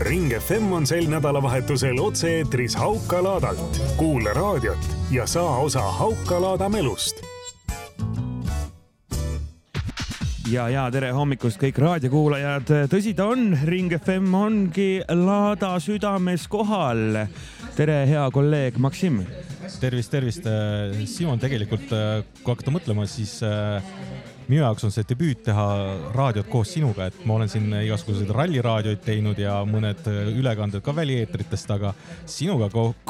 Ring FM on sel nädalavahetusel otse-eetris Haukalaadalt. Kuula raadiot ja saa osa Haukalaada melust. Ja tere hommikust kõik raadiokuulajad. Tõsi ta on, Ring FM ongi Laada südames kohal. Tere, hea kolleeg Maksim. Tervist. Simon, tegelikult kui hakata mõtlema, siis minu jaoks on see debüüt teha raadiot koos sinuga, et ma olen siin igasuguseid ralliraadioid teinud ja mõned ülekanded ka välieetritest, aga sinuga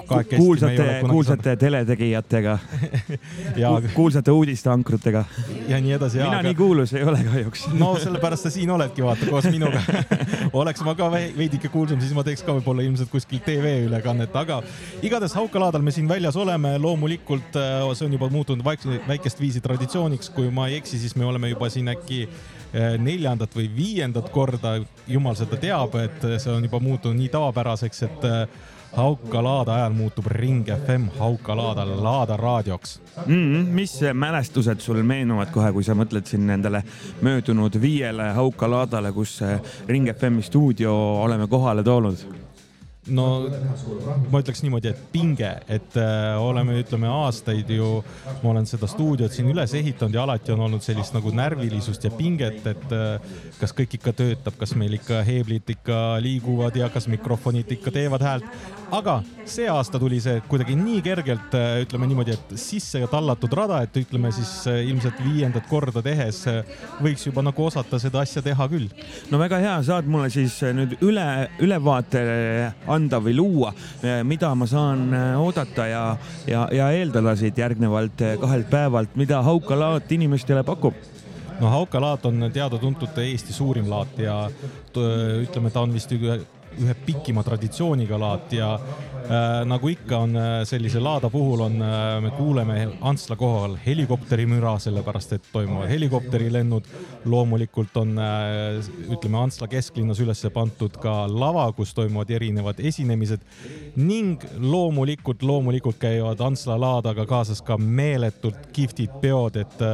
kuulsate teletegijatega, kuulsate uudisteankrutega. Ja nii edasi. Mina nii kuulus ei ole kahjuks. No sellepärast sa siin oledki, vaata, koos minuga. Oleks ma ka veidike kuulsam, siis ma teeks ka võib-olla ilmselt kuskil TV ülekannet, aga igatahes Haukalaadal me siin väljas oleme. Loomulikult see on juba muutunud väikest viisi traditsiooniks, kui ma ei eksi, siis me oleme juba siin äkki 4. või 5. korda, jumal seda teab, et see on juba muutunud nii tavapäraseks, et Haukalaada ajal muutub Ring FM Haukalaada Laada raadioks. Mis mälestused sul meenuvad kohe, kui sa mõtled siin nendele möödunud 5 Haukalaadale, kus Ring FM stuudio oleme kohale toonud? No ma ütleks niimoodi, et pinge, et oleme, ütleme, aastaid ju, ma olen seda stuudiot siin üles ehitanud ja alati on olnud sellist nagu närvilisust ja pinget, et kas kõik ikka töötab, kas meil ikka heeblid ikka liiguvad ja kas mikrofonid ikka teevad häält. Aga see aasta tuli see kuidagi nii kergelt, ütleme niimoodi, et sisse ja tallatud rada, et ütleme siis ilmselt 5. korda tehes võiks juba nagu osata seda asja teha küll. No väga hea, saad mulle siis nüüd ülevaate anda või luua, mida ma saan oodata ja eeldada siit järgnevalt 2 päevalt, mida Haukalaat inimestele pakub? No Haukalaat on teada-tuntud Eesti suurim laat ja ütleme, ta on vist ühe pikima traditsiooniga laat ja nagu ikka on sellise laada puhul me kuuleme Antsla kohal helikopterimüra, sellepärast et toimuvad helikopterilennud. Loomulikult on, ütleme, Antsla kesklinnas üles pandud ka lava, kus toimuvad erinevad esinemised ning loomulikult käivad Antsla laadaga kaasas ka meeletult kihvtid peod, et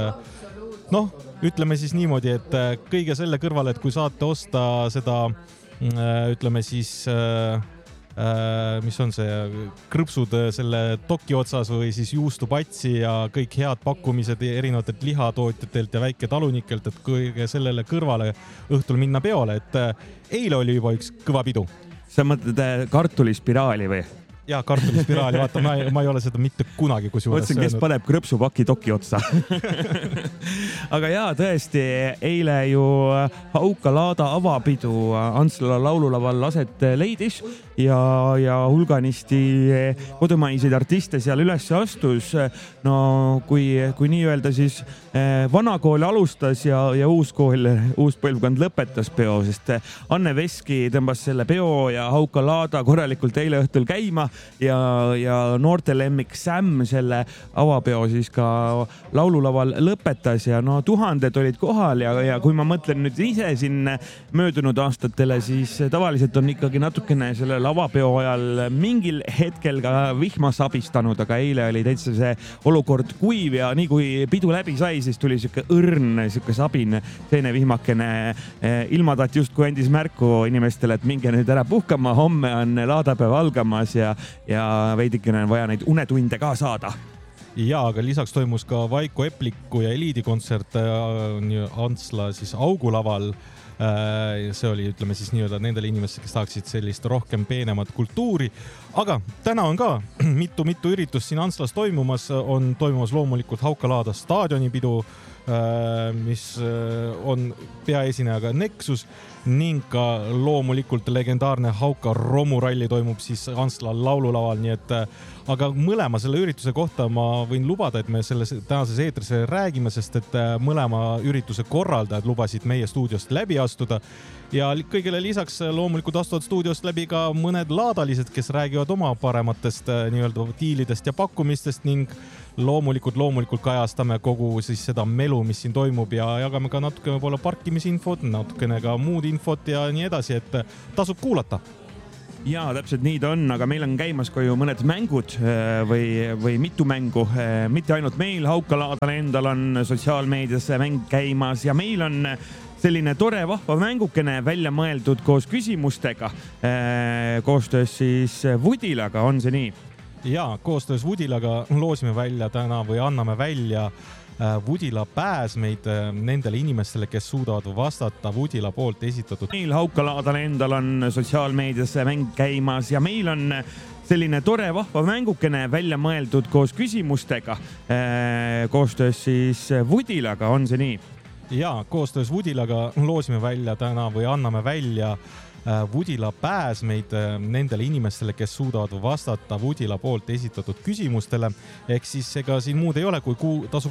ütleme siis niimoodi, et kõige selle kõrval, et kui saate osta seda ütleme siis, mis on see, krõpsud selle toki otsas või siis juustupatsi ja kõik head pakkumised erinevatelt lihatootjatelt ja väiketalunikelt, et kõige sellele kõrvale õhtul minna peole, et eile oli juba üks kõva pidu. Sa mõtled kartulispiraali või? Jaa, kartulispiraali, vaata, ma ei ole seda mitte kunagi kusjuures söönud. Kes paneb krõpsupaki toki otsa. Aga jaa, tõesti, eile ju Haukalaada avapidu Antsla laululaval aset leidis ja hulganisti kodumaiseid artiste seal üles astus. No kui nii öelda, siis vanakool alustas ja uus põlvkond lõpetas peo, sest Anne Veski tõmbas selle peo ja Haukalaada korralikult eile õhtul käima ja noorte lemmik Sam selle avapeo siis ka laululaval lõpetas ja no tuhanded olid kohal ja kui ma mõtlen nüüd ise siin möödunud aastatele, siis tavaliselt on ikkagi natukene selle avapeo ajal mingil hetkel ka vihma sabistanud, aga eile oli täitsa see olukord kuiv ja nii kui pidu läbi sai, siis tuli siuke õrn, siuke sabin seenevihmakene. Ilmatat justkui andis märku inimestele, et minge nüüd ära puhkama, homme on laadapäev algamas ja veidikene on vaja neid unetunde ka saada. Ja, aga lisaks toimus ka Vaiko Epliku ja Eliidi-kontsert Antsla siis Augulaval. See oli, ütleme siis nii-öelda nendele inimestele, kes tahaksid sellist rohkem peenemat kultuuri. Aga täna on ka mitu üritust siin Antslas toimumas. On toimumas loomulikult Haukalaada staadionipidu, mis on peaesinejaga Nexus ning ka loomulikult legendaarne Hauka romuralli toimub siis Antsla laululaval, nii et aga mõlema selle ürituse kohta ma võin lubada, et me selles tänases eetris räägime, sest et mõlema ürituse korraldajad lubasid meie stuudiost läbi astuda ja kõigele lisaks loomulikult astuvad stuudiost läbi ka mõned laadalised, kes räägivad oma parematest nii-öelda diilidest ja pakkumistest ning loomulikult kajastame kogu siis seda melu, mis siin toimub ja jagame ka natuke võib-olla parkimisinfot, natukene ka muud infot ja nii edasi, et tasub kuulata. Jaa, täpselt nii ta on, aga meil on käimas ka ju mõned mängud või mitu mängu. Mitte ainult meil, Haukalaadal endal on sotsiaalmeedias mäng käimas ja meil on selline tore vahva mängukene välja mõeldud koos küsimustega. Koostöös siis Vudilaga, on see nii? Ja, koostöös Vudilaga loosime välja täna või anname välja Vudila pääsmeid nendele inimestele, kes suudavad vastata Vudila poolt esitatud. Meil Haukalaadal endal on sotsiaalmeedias mäng käimas ja meil on selline tore vahva mängukene välja mõeldud koos küsimustega. Koostöös siis Vudilaga, on see nii? Ja, koostöös Vudilaga loosime välja täna või anname välja Vudila pääsmeid nendele inimestele, kes suudavad vastata Vudila poolt esitatud küsimustele. Ehk siis ega siin muud ei ole, kui tasub